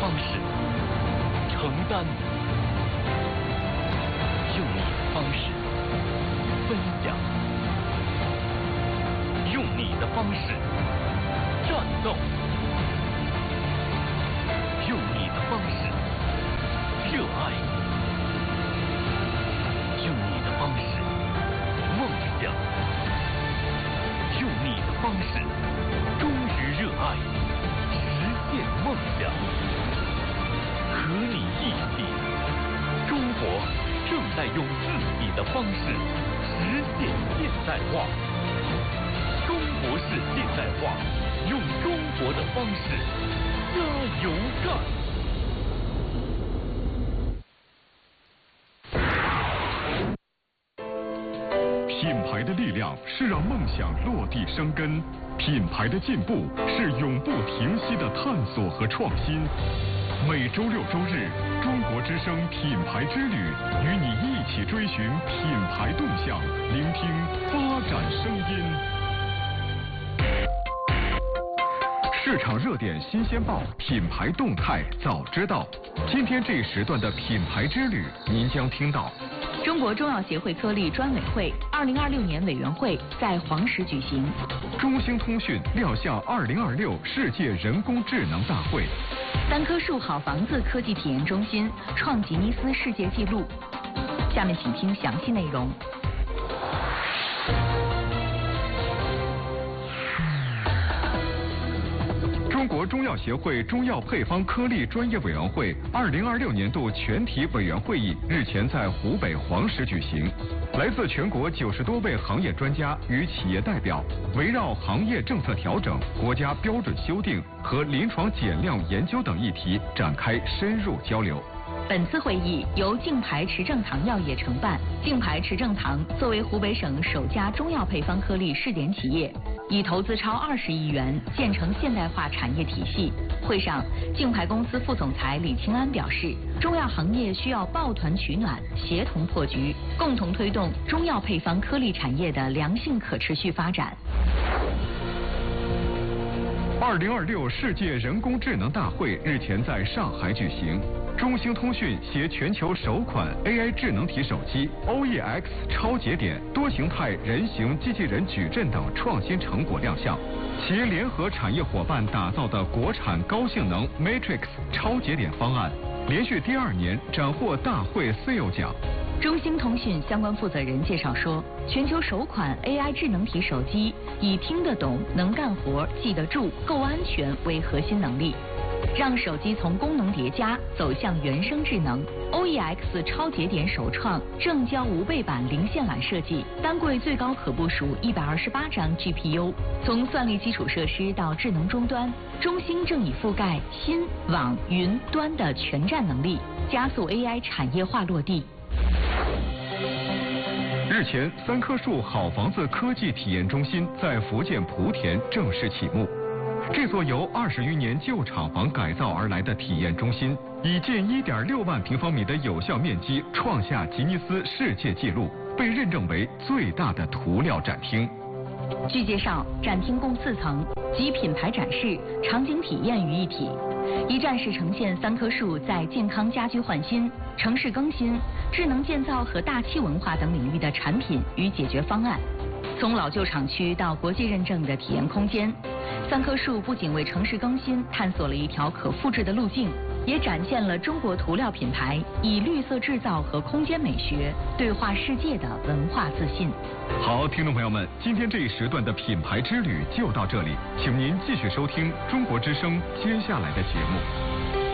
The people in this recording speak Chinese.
方式承担，用你的方式分享，用你的方式战斗，用你的方式热爱，用你的方式梦想，用你的方式忠于热爱，实现梦想。和你一起，中国正在用自己的方式实现现代化。中国式现代化，用中国的方式加油干！ 品牌的力量是让梦想落地生根，品牌的进步是永不停息的探索和创新。每周六周日，中国之声品牌之旅，与你一起追寻品牌动向，聆听发展声音。市场热点新鲜报，品牌动态早知道。今天这一时段的品牌之旅，您将听到： 中国中药协会科力专委会2026年委员会在黄石举行； 中兴通讯亮相2026世界人工智能大会； 三棵树好房子科技体验中心创吉尼斯世界纪录。下面请听详细内容。 中国中药协会中药配方科力专业委员会2026年度全体委员会议日前在湖北黄石举行。来自全国90多位行业专家与企业代表，围绕行业政策调整、国家标准修订和临床减量研究等议题展开深入交流。 本次会议由净牌持正堂药业承办。净牌持正堂作为湖北省首家中药配方科力试点企业，已投资超20亿元建成现代化产业体系。会上，净牌公司副总裁李清安表示，中药行业需要抱团取暖，协同破局，共同推动中药配方科力产业的良性可持续发展。 2026世界人工智能大会日前在上海举行。中兴通讯携全球首款 AI 智能体手机 OEX 超节点多形态人形机器人矩阵等创新成果亮相，其联合产业伙伴打造的国产高性能 Matrix 超节点方案，连续第2年斩获大会 CEO 奖。 中兴通讯相关负责人介绍说，全球首款 AI 智能体手机以听得懂、能干活、记得住、够安全为核心能力，让手机从功能叠加走向原生智能。OEX 超节点首创正交无背板零线缆设计，单柜最高可部署128张 GPU。从算力基础设施到智能终端，中兴正以覆盖新、网、云、端的全站能力，加速 AI 产业化落地。 日前，三棵树好房子科技体验中心在福建莆田正式启幕。这座由20余年旧厂房改造而来的体验中心，以近1.6万平方米的有效面积创下吉尼斯世界纪录，被认证为最大的涂料展厅。 据介绍，展厅共4层，集品牌展示、场景体验于一体。一站式呈现三棵树在健康家居换新、城市更新、智能建造和大气文化等领域的产品与解决方案。从老旧厂区到国际认证的体验空间，三棵树不仅为城市更新探索了一条可复制的路径，也展现了中国涂料品牌以绿色制造和空间美学对话世界的文化自信。 好，听众朋友们，今天这一时段的品牌之旅就到这里，请您继续收听中国之声接下来的节目。